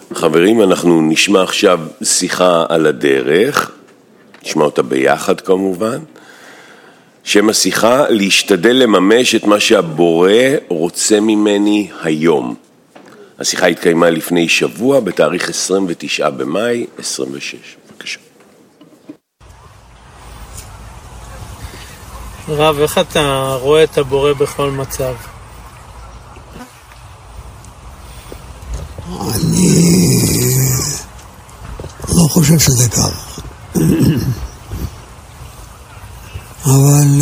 חברים, אנחנו נשמע עכשיו שיחה על הדרך, נשמע אותה ביחד כמובן. שם השיחה, להשתדל לממש את מה שהבורא רוצה ממני היום. השיחה התקיימה לפני שבוע, בתאריך 29 במאי 26. בבקשה. רב, איך אתה רואה את הבורא בכל מצב? אני לא חושב שזה כך. אבל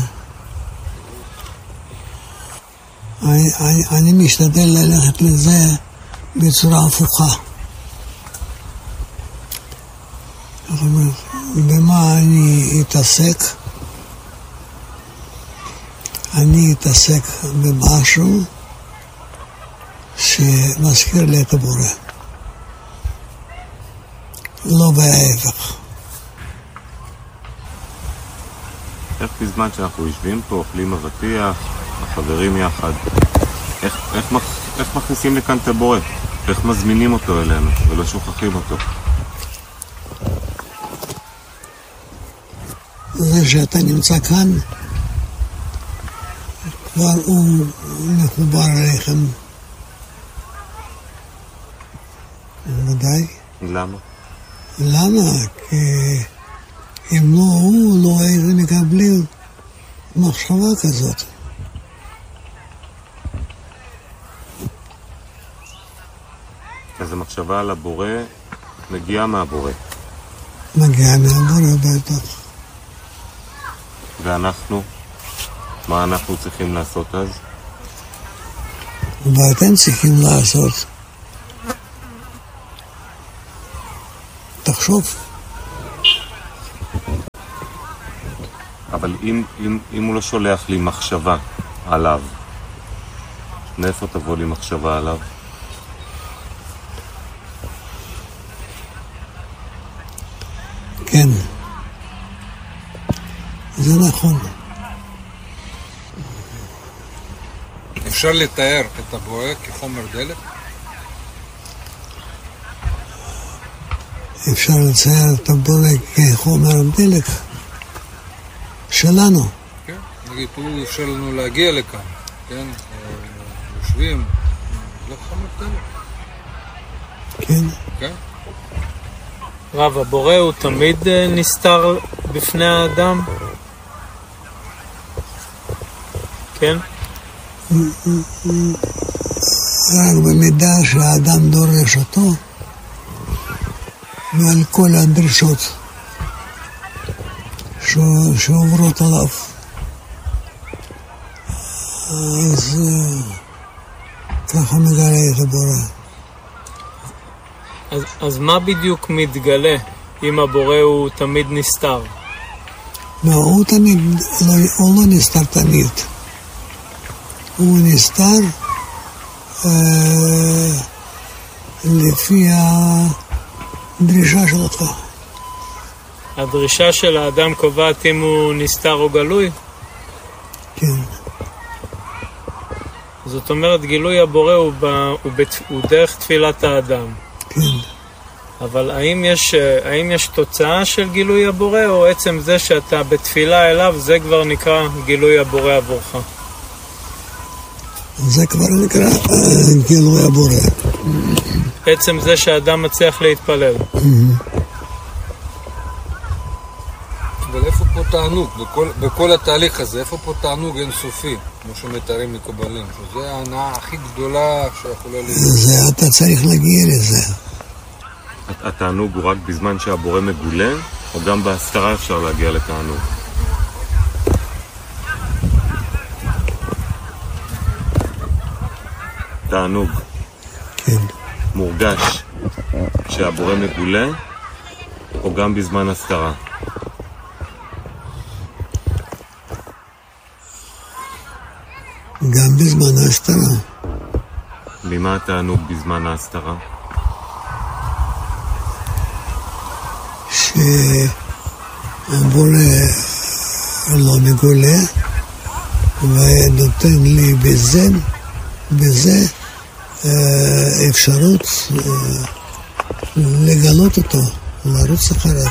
אני משתדל ללכת לזה בצורה הפוכה. במה אני אתעסק? אני אתעסק במשהו שמזכיר לי את הבורא. לא בהפך. איך בזמן שאנחנו יושבים פה, אוכלים אבטיח, החברים יחד, איך מכניסים לכאן את הבורא? איך מזמינים אותו אלינו ולא שוכחים אותו? זה שאתה נמצא כאן, כבר הוא מחובר אליכם. ודאי. למה? למה? כי אם לא הוא, לא הייתם מקבלים מחשבה כזאת. אז המחשבה על הבורא מגיעה מהבורא. מגיעה מהבורא בטח. ואנחנו? מה אנחנו צריכים לעשות אז? ואתם צריכים לעשות. תחשוב. אבל אם הוא לא שולח לי מחשבה עליו, מאיפה תבוא לי מחשבה עליו? כן. זה נכון. אפשר לתאר את הבורא כחומר דלק? אפשר לצייר את הבורא כחומר דלק שלנו. כן, נגיד, הוא אפשר לנו להגיע לכאן, כן? יושבים, לא חומר דלק. כן. כן? רב, הבורא הוא תמיד נסתר בפני האדם? כן? רק במידה שהאדם דורש אותו, ועל כל הדרישות שעוברות עליו. אז ככה מגלה את הבורא. אז מה בדיוק מתגלה אם הבורא הוא תמיד נסתר? לא, הוא לא נסתר תמיד. הוא נסתר לפי הדרישה שלך. הדרישה של האדם קובעת אם הוא נסתר או גלוי? כן. זאת אומרת, גילוי הבורא הוא דרך תפילת האדם. כן. אבל האם יש תוצאה של גילוי הבורא, או עצם זה שאתה בתפילה אליו, זה כבר נקרא גילוי הבורא עבורך? זה כבר נקרא גילוי הבורא. עצם זה שהאדם מצליח להתפלל. אבל איפה פה תענוג? בכל התהליך הזה, איפה פה תענוג אינסופי? כמו שמתארים מקובלים, שזה ההנאה הכי גדולה שיכולה להיות. זה אתה צריך להגיע לזה. התענוג הוא רק בזמן שהבורא מגולה, או גם בהסתרה אפשר להגיע לתענוג? תענוג. כן. מורגש כשהבורא מגולה, או גם בזמן הסתרה? גם בזמן ההסתרה. ממה התענוג בזמן ההסתרה? שהבורא לא מגולה ונותן לי בזה אפשרות לגלות אותו, לרוץ אחריו.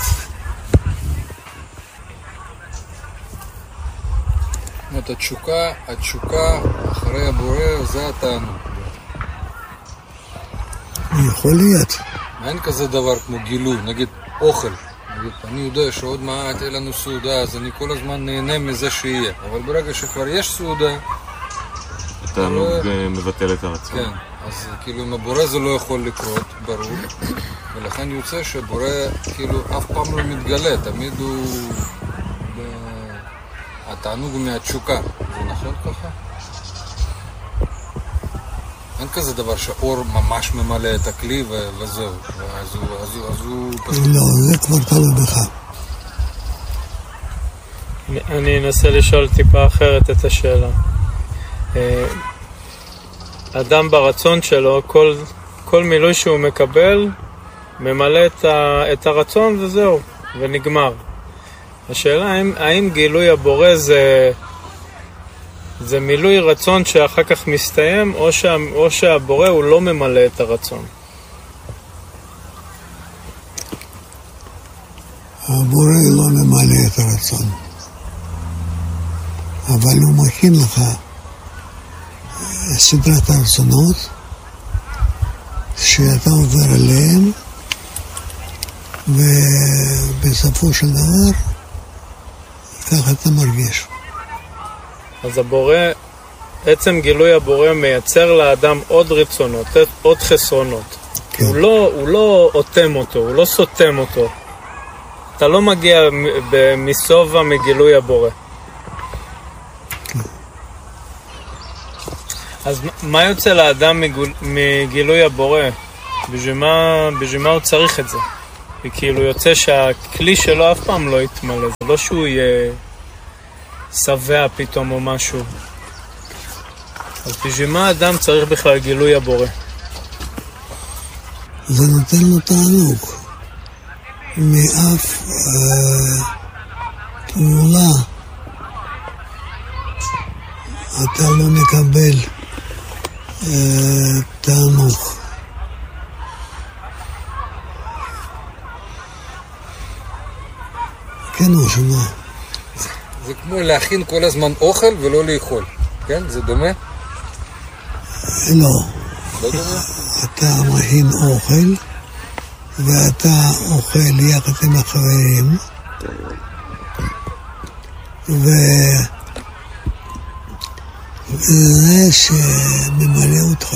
זאת התשוקה אחרי הבורא, זה התענוג. יכול להיות. אין כזה דבר כמו גילוי, נגיד אוכל. נגיד, אני יודע שעוד מעט יהיה לנו סעודה, אז אני כל הזמן נהנה מזה שיהיה. אבל ברגע שכבר יש סעודה... התענוג מבטל את הרצון. כן, אז כאילו עם הבורא זה לא יכול לקרות, ברור. ולכן יוצא שבורא כאילו אף פעם לא מתגלה, תמיד הוא... התענוג הוא מהתשוקה, זה נכון ככה? אין כזה דבר שאור ממש ממלא את הכלי וזהו, אז הוא פשוט... לא, זה כבר תלוי בך. אני אנסה לשאול טיפה אחרת את השאלה. אדם ברצון שלו, כל מילוי שהוא מקבל, ממלא את הרצון וזהו, ונגמר. השאלה האם גילוי הבורא זה מילוי רצון שאחר כך מסתיים, או שהבורא הוא לא ממלא את הרצון. הבורא לא ממלא את הרצון, אבל הוא מכין לך סדרת הרצונות שאתה עובר עליהם, ובסופו של דבר ככה אתה מרגיש. אז הבורא, עצם גילוי הבורא מייצר לאדם עוד רצונות, עוד חסרונות. כן. הוא לא אוטם אותו, הוא לא סותם אותו. אתה לא מגיע מסובה מגילוי הבורא. כן. אז מה יוצא לאדם מגילוי הבורא? בשביל מה הוא צריך את זה? וכאילו יוצא שהכלי שלו אף פעם לא יתמלא, זה לא שהוא יהיה שבע פתאום או משהו. אז בשביל מה האדם צריך בכלל גילוי הבורא? זה נותן לו תענוג. מאף פעולה אתה לא מקבל תענוג. כן או שמה? זה כמו להכין כל הזמן אוכל ולא לאכול, כן? זה דומה? לא. לא דומה? אתה מכין אוכל ואתה אוכל יחד עם החברים וזה שממלא אותך.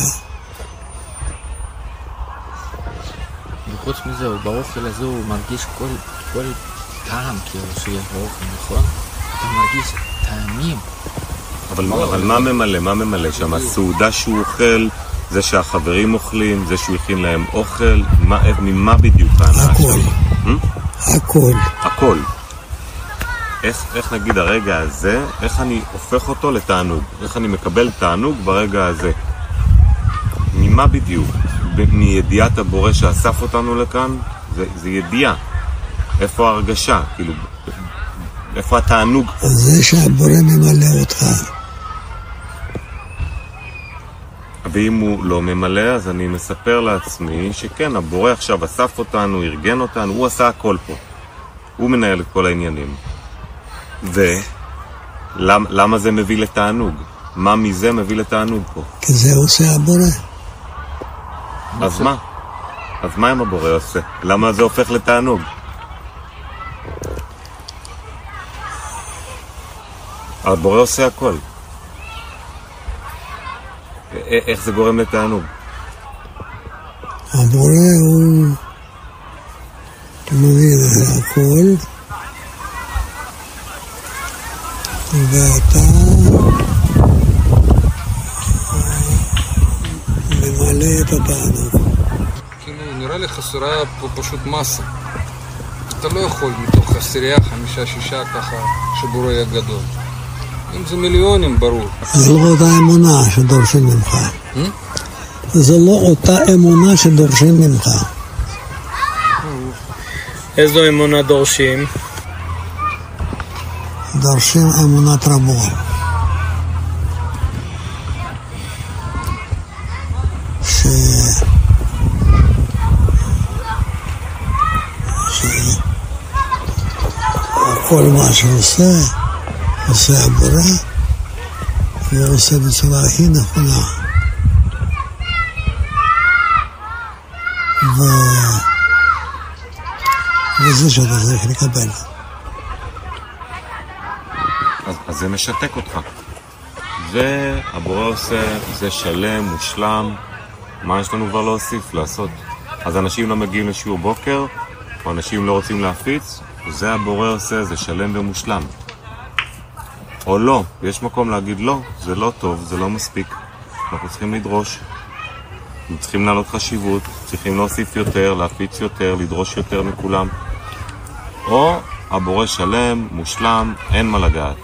וחוץ מזה, באוכל הזה הוא מרגיש כל טעם כאילו שיש באוכל, נכון? אתה מרגיש טעמים. אבל מה ממלא? מה ממלא שם? הסעודה שהוא אוכל, זה שהחברים אוכלים, זה שהוא הכין להם אוכל, ממה בדיוק ההנאה הכל. שלו? הכל. איך נגיד הרגע הזה, איך אני הופך אותו לתענוג? איך אני מקבל תענוג ברגע הזה? ממה בדיוק? מידיעת הבורא שאסף אותנו לכאן? זה ידיעה. איפה ההרגשה? כאילו, איפה התענוג? זה שהבורא ממלא אותך. ואם הוא לא ממלא, אז אני מספר לעצמי שכן, הבורא עכשיו אסף אותנו, ארגן אותנו, הוא עשה הכל פה. הוא מנהל את כל העניינים. ולמה זה מביא לתענוג? מה מזה מביא לתענוג פה? כי זה עושה הבורא. אז מה? אז מה אם הבורא עושה? למה זה הופך לתענוג? הבורא עושה הכל. איך זה גורם לתענוג? הבורא הוא מביא הכל ואתה ממלא את התענוג. כאילו נראה לי חסרה פה פשוט מסה. אתה לא יכול מתוך חסריה 5-6 ככה שבורא יהיה גדול. אם זה מיליונים, ברור. זה לא אותה אמונה שדורשים ממך. זה לא אותה אמונה שדורשים ממך. איזו אמונה דורשים? דורשים אמונת רבו. כל מה שעושה, עושה הבורא, והוא עושה בצורה הכי נכונה. וזה שאתה צריך לקבל. אז זה משתק אותך. והבורא עושה, זה שלם, מושלם, מה יש לנו כבר להוסיף, לעשות? אז אנשים לא מגיעים לשיעור בוקר, או אנשים לא רוצים להפיץ, זה הבורא עושה, זה שלם ומושלם. או לא, יש מקום להגיד לא, זה לא טוב, זה לא מספיק. אנחנו צריכים לדרוש, אנחנו צריכים לעלות חשיבות, צריכים להוסיף יותר, להפיץ יותר, לדרוש יותר מכולם. או הבורא שלם, מושלם, אין מה לגעת.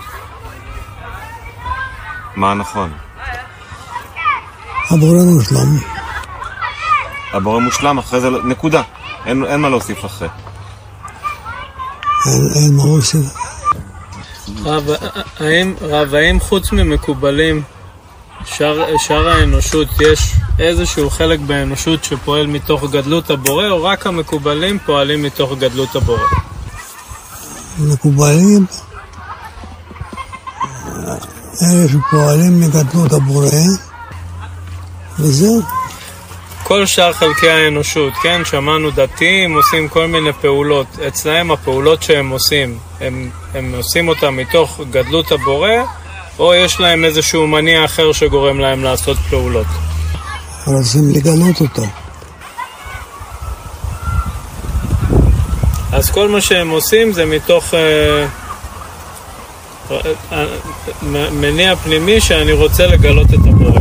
מה נכון? הבורא מושלם. הבורא מושלם, אחרי זה נקודה. אין מה להוסיף אחרי. אין מה להוסיף. האם חוץ ממקובלים, שאר האנושות, יש איזשהו חלק באנושות שפועל מתוך גדלות הבורא, או רק המקובלים פועלים מתוך גדלות הבורא? מקובלים, אלה שפועלים מגדלות הבורא, וזהו. כל שאר חלקי האנושות, כן, שמענו דתיים, עושים כל מיני פעולות. אצלהם הפעולות שהם עושים, הם עושים אותם מתוך גדלות הבורא, או יש להם איזשהו מניע אחר שגורם להם לעשות פעולות? רוצים לגלות אותו. אז כל מה שהם עושים זה מתוך מניע פנימי שאני רוצה לגלות את הבורא.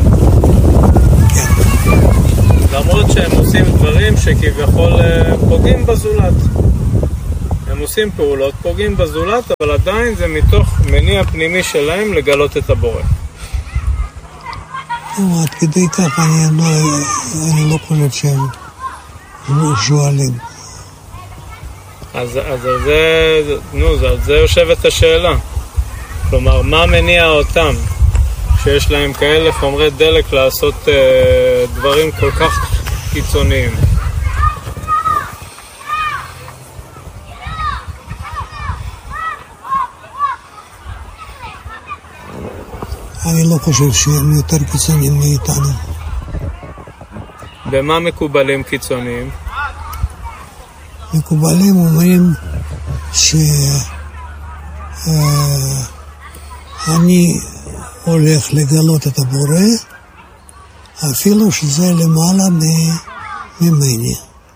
למרות שהם עושים דברים שכביכול פוגעים בזולת. הם עושים פעולות, פוגעים בזולת, אבל עדיין זה מתוך מניע פנימי שלהם לגלות את הבורא. עד כדי כך אני לא חושב שהם שואלים. אז על זה יושבת השאלה. כלומר, מה מניע אותם שיש להם כאלה חומרי דלק לעשות דברים כל כך קיצוניים? אני לא חושב שהם יותר קיצוניים מאיתנו. במה מקובלים קיצוניים? מקובלים אומרים אני הולך לגלות את הבורא אפילו שזה למעלה ממני.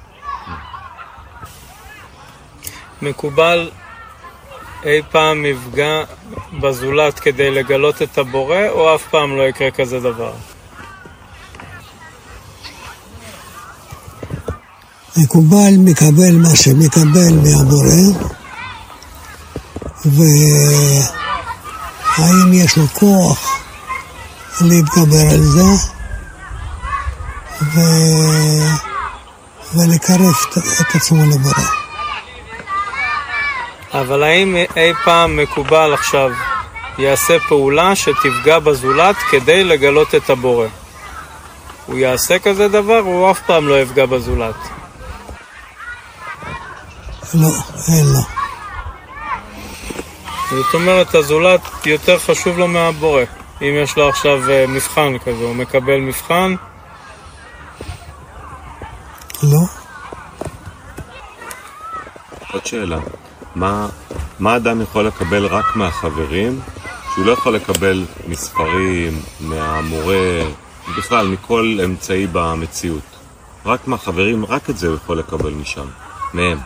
מקובל אי פעם יפגע בזולת כדי לגלות את הבורא, או אף פעם לא יקרה כזה דבר? מקובל מקבל מה שמקבל מהבורא, והאם יש לו כוח להתגבר על זה ולקרב את עצמו לבורא. אבל האם אי פעם מקובל עכשיו יעשה פעולה שתפגע בזולת כדי לגלות את הבורא? הוא יעשה כזה דבר, הוא אף פעם לא יפגע בזולת. לא, אין לו. זאת אומרת, הזולת יותר חשוב לו מהבורא. אם יש לו עכשיו מבחן כזה, הוא מקבל מבחן? לא. עוד שאלה. מה אדם יכול לקבל רק מהחברים, שהוא לא יכול לקבל מספרים, מהמורה, בכלל מכל אמצעי במציאות? רק מהחברים, רק את זה הוא יכול לקבל משם, מהם.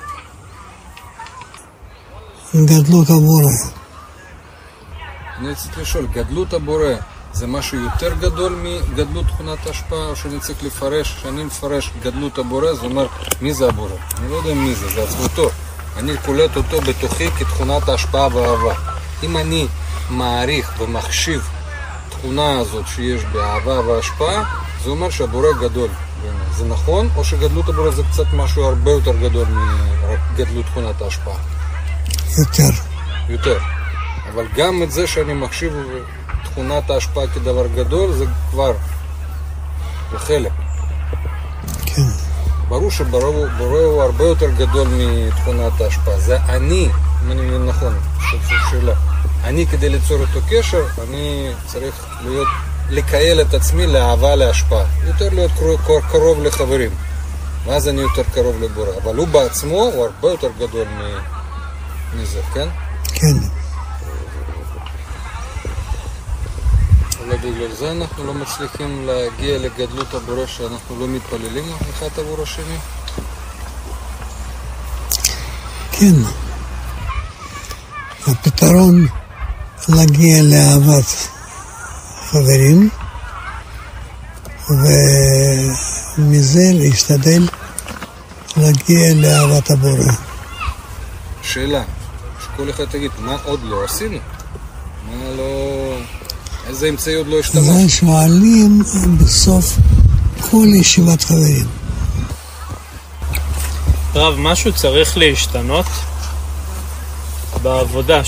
גדלות הבורא. אני צריך לשאול, גדלות הבורא זה משהו יותר גדול מגדלות תכונת ההשפעה, או שאני צריך לפרש, שאני מפרש גדלות הבורא, זה אומר מי זה הבורא? אני לא יודע מי זה, זה עצמותו. אני קולט אותו בתוכי כתכונת ההשפעה והאהבה. אם אני מעריך ומחשיב תכונה הזאת שיש באהבה וההשפעה, זה אומר שהבורא גדול. זה נכון? או שגדלות הבורא זה קצת משהו הרבה יותר גדול מגדלות תכונת ההשפעה? יותר. אבל גם את זה שאני מחשיב תכונת ההשפעה כדבר גדול, זה כבר לחלק. כן. ברור שבורא הוא הרבה יותר גדול מתכונת ההשפעה. זה אני אם אני מבין נכון, זאת שאלה. אני כדי ליצור אותו קשר, אני צריך לקייל את עצמי לאהבה, להשפעה. יותר להיות קרוב לחברים. ואז אני יותר קרוב לבורא. אבל הוא בעצמו הוא הרבה יותר גדול מזה, כן? כן. אולי בגלל זה אנחנו לא מצליחים להגיע לגדלות הבורא, שאנחנו לא מתפללים אחד עבור השני? כן. הפתרון להגיע לאהבת חברים, ומזה להשתדל להגיע לאהבת הבורא. שאלה, שכל אחד תגיד, מה עוד לא עשינו? מה לא... איזה אמצעי עוד לא השתמש? זה שואלים בסוף כל ישיבת חברים. רב, משהו צריך להשתנות בעבודה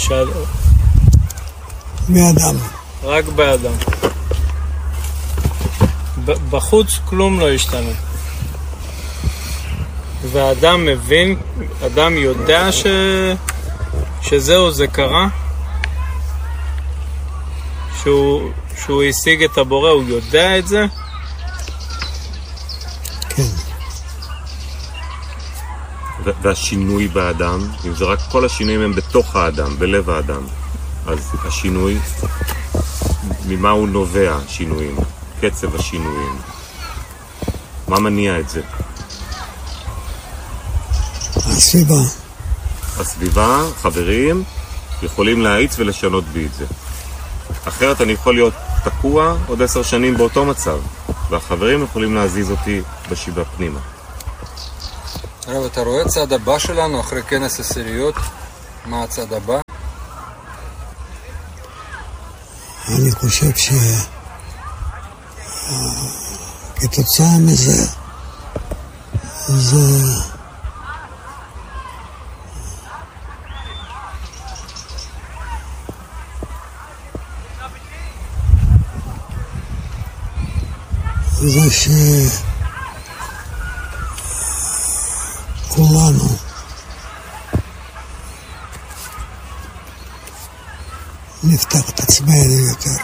באדם. רק באדם. בחוץ כלום לא השתנה. והאדם מבין, אדם יודע שזהו, זה קרה, שהוא השיג את הבורא, הוא יודע את זה. כן. והשינוי באדם, אם זה רק כל השינויים הם בתוך האדם, בלב האדם, אז השינוי, ממה הוא נובע השינויים? קצב השינויים. מה מניע את זה? הסביבה. הסביבה, חברים, יכולים להאיץ ולשנות בי את זה. אחרת אני יכול להיות תקוע עוד 10 שנים באותו מצב, והחברים יכולים להזיז אותי בשיבה פנימה. הרב, אתה רואה צעד הבא שלנו אחרי כנס עשיריות? מה הצעד הבא? אני חושב כתוצאה מזה זה שכולנו נפתח את עצמנו יותר.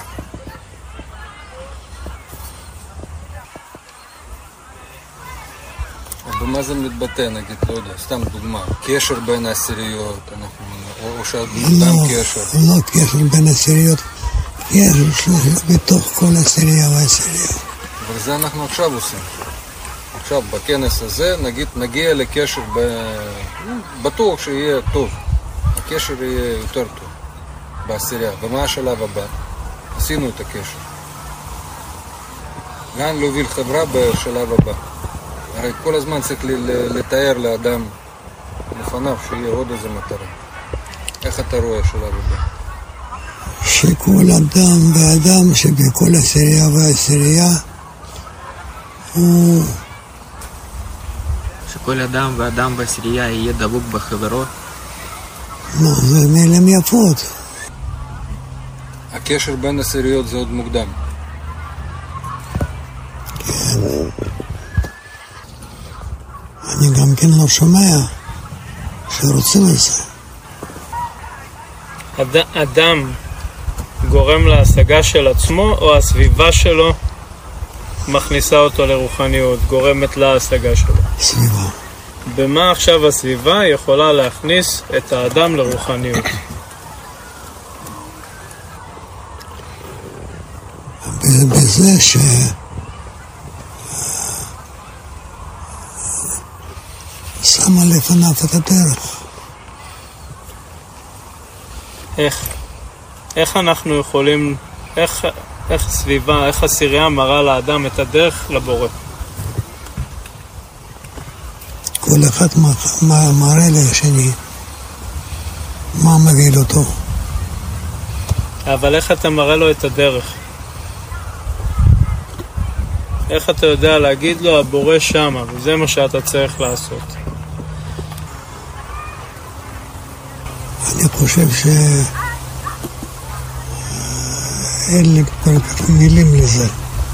במה זה מתבטא, נגיד, לא יודע, סתם דוגמה, קשר בין העשיריות, או שאדם קשר? לא קשר בין העשיריות, קשר בתוך כל עשירייה והעשירייה. אבל זה אנחנו עכשיו עושים. עכשיו, בכנס הזה, נגיד, נגיע לקשר, בטוח שיהיה טוב. הקשר יהיה יותר טוב בעשירייה. ומה השלב הבא? עשינו את הקשר. לאן להוביל חברה בשלב הבא? הרי כל הזמן צריך לתאר לאדם לפניו שיהיה עוד איזה מטרה. איך אתה רואה שלב הבא? שכל אדם ואדם שבכל עשירייה ועשירייה הוא... שכל אדם ואדם בעשירייה יהיה דבוק בחברו. לא, זה מילים יפות. הקשר בין עשיריות זה עוד מוקדם. כן. אני גם כן לא שומע שרוצים את זה. אדם גורם להשגה של עצמו, או הסביבה שלו מכניסה אותו לרוחניות, גורמת להשגה שלו? סביבה. במה עכשיו הסביבה יכולה להכניס את האדם לרוחניות? בזה שמה לפניו את הדרך. איך אנחנו יכולים, איך סביבה, איך עשירייה מראה לאדם את הדרך לבורא? כל אחד מראה לשני מה מוביל אותו. אבל איך אתה מראה לו את הדרך? איך אתה יודע להגיד לו הבורא שמה, וזה מה שאתה צריך לעשות? אני חושב אין לי כל כך מילים לזה.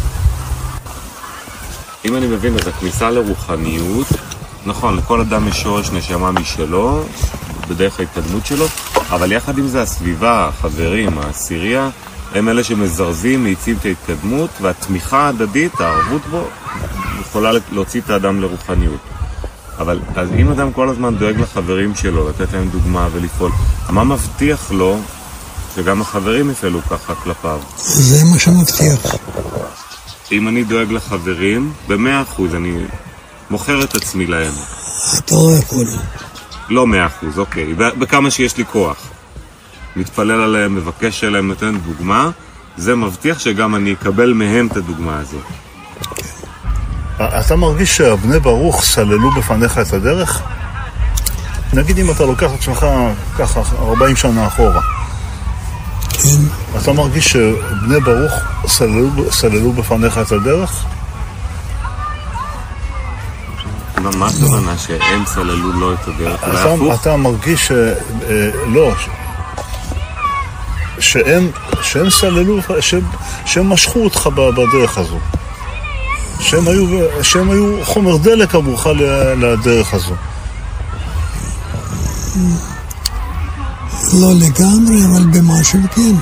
אם אני מבין, אז הכניסה לרוחניות, נכון, לכל אדם יש שורש נשמה משלו, בדרך ההתקדמות שלו, אבל יחד עם זה הסביבה, החברים, העשירייה, הם אלה שמזרזים, מעיצים את ההתקדמות, והתמיכה ההדדית, הערבות בו, יכולה להוציא את האדם לרוחניות. אבל אז אם אדם כל הזמן דואג לחברים שלו, לתת להם דוגמה ולפעול, מה מבטיח לו שגם החברים יפעלו ככה כלפיו? זה מה שמבטיח. אם אני דואג לחברים, ב100% אני מוכר את עצמי להם. אתה לא יכול. לא 100%, אוקיי. בכמה שיש לי כוח. מתפלל עליהם, מבקש עליהם, נותן דוגמה, זה מבטיח שגם אני אקבל מהם את הדוגמה הזו. אתה מרגיש שהבני ברוך סללו בפניך את הדרך? נגיד אם אתה לוקח את עצמך ככה 40 שנה אחורה. כן. אתה מרגיש שבני ברוך סללו בפניך את הדרך? מה הכוונה שהם סללו לו את הדרך? אתה מרגיש לא, שהם סללו, שהם משכו אותך בדרך הזו. שהם היו חומר דלק עבורך לדרך הזו. לא לגמרי, אבל במשהו כן.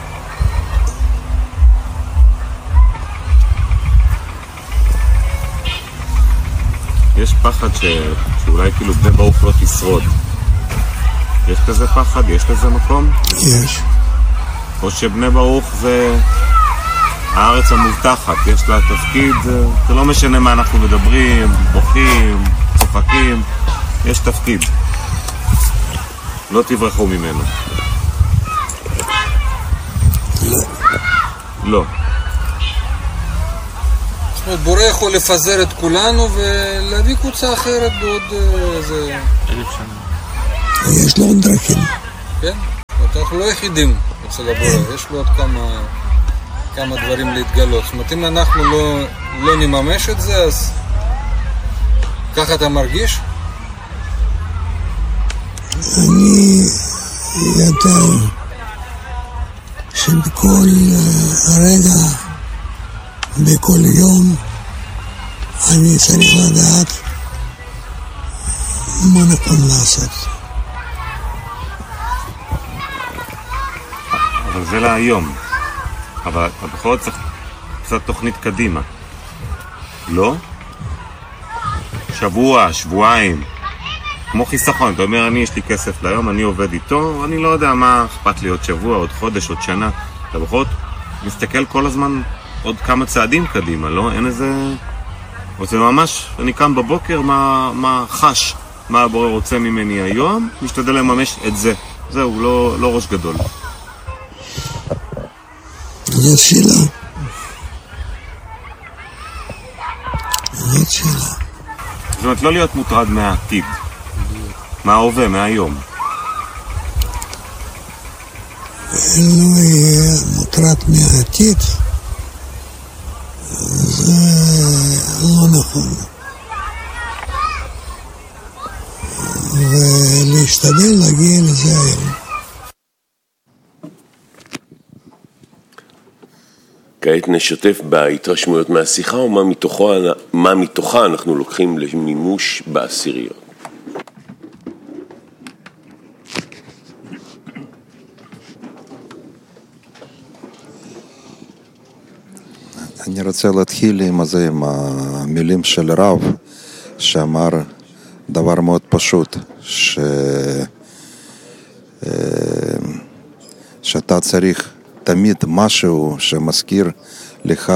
יש פחד שאולי כאילו בני ברוך לא תשרוד. יש כזה פחד? יש כזה מקום? יש. או שבני ברוך זה הארץ המובטחת, יש לה תפקיד, זה לא משנה מה אנחנו מדברים, בוכים, צוחקים, יש תפקיד. לא תברחו ממנו. לא. לא. זאת אומרת, בורא יכול לפזר את כולנו ולהביא קבוצה אחרת בעוד איזה... 1000 שנה. יש לו עוד דרכים. כן? אנחנו לא יחידים אצל הבורא, יש לו עוד כמה דברים להתגלות. זאת אומרת, אם אנחנו לא נממש את זה, אז ככה אתה מרגיש? אני יודע שבכל רגע, בכל יום, אני צריך לדעת מה נכון לעשות. אבל זה להיום. אבל בכל זאת צריך קצת תוכנית קדימה. לא? שבוע, שבועיים. כמו חיסכון, אתה אומר, יש לי כסף ליום, אני עובד איתו, אני לא יודע מה אכפת לי עוד שבוע, עוד חודש, עוד שנה. אתה בכל זאת מסתכל כל הזמן עוד כמה צעדים קדימה, לא? אין איזה... זה ממש, אני קם בבוקר, מה חש, מה הבורא רוצה ממני היום, משתדל לממש את זה. זהו, לא ראש גדול. זאת שאלה. זאת שאלה. זאת אומרת, לא להיות מוטרד מהעתיד. מההווה, מהיום. לא יהיה מוטרד מהעתיד. זה לא נכון. ולהשתדל להגיע לזה היום. כעת נשתף בהתרשמויות מהשיחה ומה מתוכה אנחנו לוקחים למימוש בעשיריות. אני רוצה להתחיל עם המילים של רב שאמר דבר מאוד פשוט, שאתה צריך תמיד משהו שמזכיר לך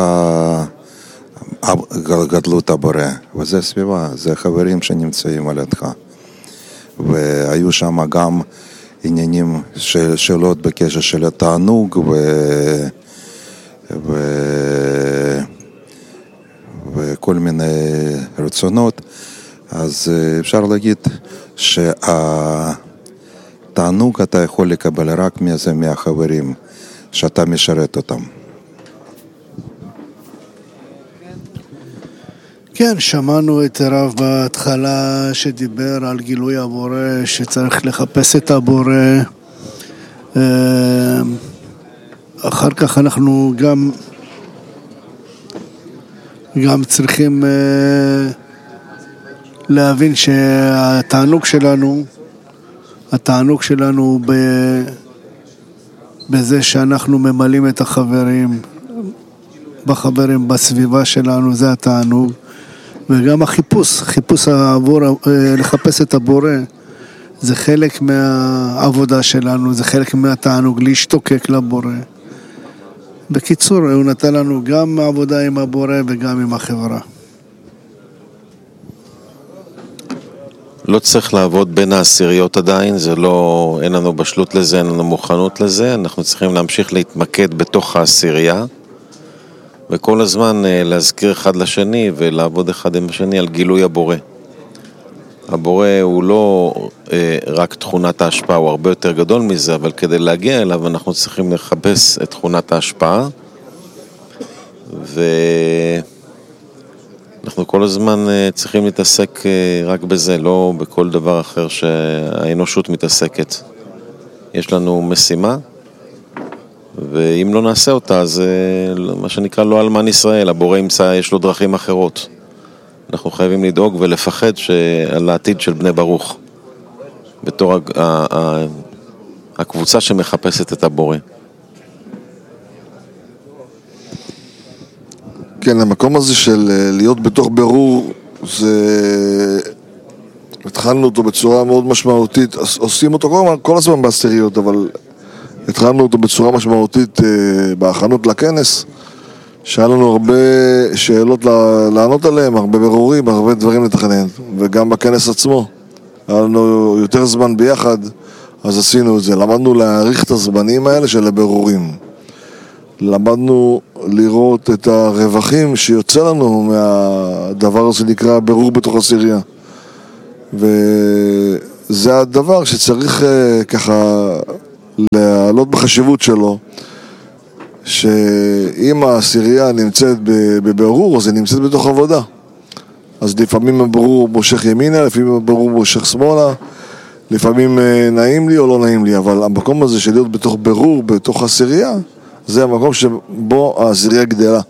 גדלות הבורא, וזה סביבה, זה חברים שנמצאים על ידך. והיו שם גם עניינים של שאלות בקשר של התענוג וכל מיני רצונות. אז אפשר להגיד שהתענוג אתה יכול לקבל רק מהחברים שאתה משרת אותם. כן, שמענו את הרב בהתחלה שדיבר על גילוי הבורא, שצריך לחפש את הבורא. אחר כך אנחנו גם צריכים להבין שהתענוג שלנו התענוג שלנו הוא בזה שאנחנו ממלאים את החברים, בסביבה שלנו, זה התענוג. וגם חיפוש עבור לחפש את הבורא, זה חלק מהעבודה שלנו, זה חלק מהתענוג, להשתוקק לבורא. בקיצור, הוא נתן לנו גם עבודה עם הבורא וגם עם החברה. לא צריך לעבוד בין העשיריות עדיין, זה לא, אין לנו בשלות לזה, אין לנו מוכנות לזה, אנחנו צריכים להמשיך להתמקד בתוך העשירייה, וכל הזמן להזכיר אחד לשני ולעבוד אחד עם השני על גילוי הבורא. הבורא הוא לא רק תכונת ההשפעה, הוא הרבה יותר גדול מזה, אבל כדי להגיע אליו אנחנו צריכים לחפש את תכונת ההשפעה, ואנחנו כל הזמן צריכים להתעסק רק בזה, לא בכל דבר אחר שהאנושות מתעסקת. יש לנו משימה, ואם לא נעשה אותה, אז מה שנקרא לא אלמן ישראל, הבורא ימצא, יש לו דרכים אחרות. אנחנו חייבים לדאוג ולפחד על העתיד של בני ברוך, בתור הקבוצה שמחפשת את הבורא. כן, המקום הזה של להיות בתוך ברור, התחלנו אותו בצורה מאוד משמעותית, עושים אותו כל הזמן בעשיריות, אבל התחלנו אותו בצורה משמעותית בהכנות לכנס, שהיה לנו הרבה שאלות לענות עליהם, הרבה ברורים, הרבה דברים לתכנן, וגם בכנס עצמו היה לנו יותר זמן ביחד, אז עשינו את זה. למדנו להעריך את הזמנים האלה של הברורים, למדנו לראות את הרווחים שיוצא לנו מהדבר הזה נקרא ברור בתוך עשירייה, וזה הדבר שצריך ככה לעלות בחשיבות שלו, שאם העשירייה נמצאת בברור, אז היא נמצאת בתוך עבודה. אז לפעמים הברור מושך ימינה, לפעמים הברור מושך שמאלה, לפעמים נעים לי או לא נעים לי, אבל המקום הזה של להיות בתוך ברור, בתוך עשירייה, זה המקום שבו העשירייה גדלה.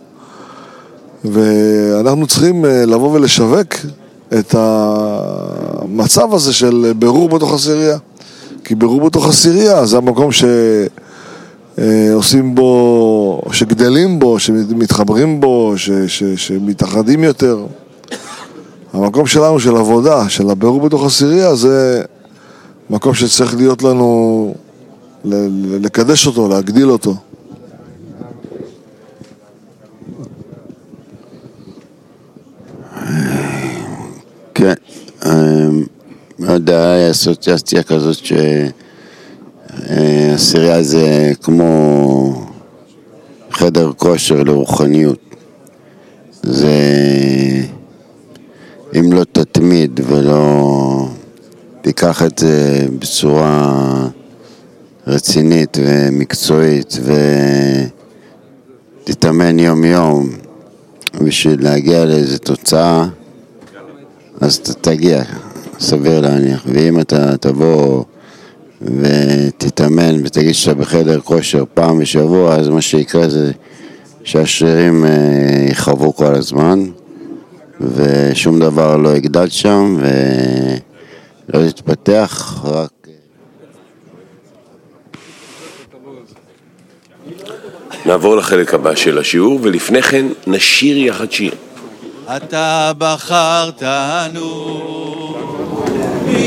ואנחנו צריכים לבוא ולשווק את המצב הזה של ברור בתוך עשירייה. כי ברור בתוך עשירייה זה המקום שעושים בו, שגדלים בו, שמתחברים בו, שמתאחדים יותר. המקום שלנו של עבודה, של הברור בתוך עשירייה, זה מקום שצריך להיות לנו, לקדש אותו, להגדיל אותו. כן, מאוד היה אסוציאציה כזאת שהעשירייה זה כמו חדר כושר לרוחניות. זה אם לא תתמיד ולא תיקח את זה בצורה רצינית ומקצועית ותתאמן יום יום בשביל להגיע לאיזו תוצאה, אז אתה תגיע, סביר להניח. ואם אתה תבוא ותתאמן ותגיד שאתה בחדר כושר פעם בשבוע, אז מה שיקרה זה שהשרירים יחרבו כל הזמן ושום דבר לא יגדל שם ולא יתפתח, רק נעבור לחלק הבא של השיעור, ולפני כן נשיר יחד שיר. אתה בחרתנו